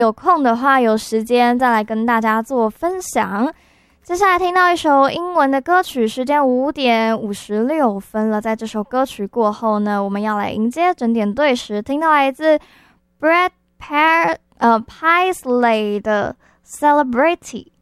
有空的话有时间再来跟大家做分享。接下来听到一首英文的歌曲，时间5:56了。在这首歌曲过后呢，我们要来迎接整点对时，听到来自 Brad Paisley 的 Celebrity。